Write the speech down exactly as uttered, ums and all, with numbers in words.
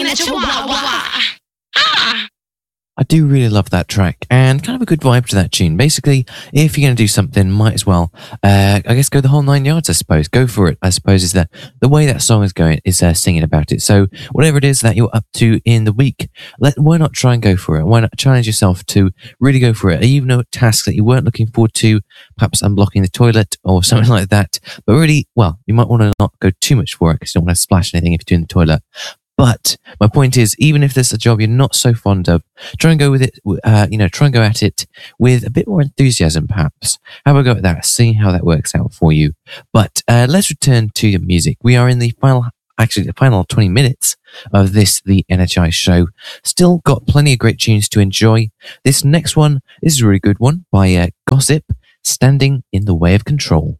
miniature Wawa. Ah! I do really love that track and kind of a good vibe to that tune. Basically, if you're going to do something, might as well, uh, I guess, go the whole nine yards, I suppose. Go for it, I suppose, is the, the way that song is going, is uh, singing about it. So whatever it is that you're up to in the week, let why not try and go for it? Why not challenge yourself to really go for it? Even a task that you weren't looking forward to, perhaps unblocking the toilet or something like that. But really, well, you might want to not go too much for it because you don't want to splash anything if you're doing the toilet. But my point is, even if there's a job you're not so fond of, try and go with it, uh, you know, try and go at it with a bit more enthusiasm, perhaps. Have a go at that, see how that works out for you. But uh, let's return to the music. We are in the final, actually the final twenty minutes of this, the N H I show. Still got plenty of great tunes to enjoy. This next one is a really good one by uh, Gossip, Standing in the Way of Control.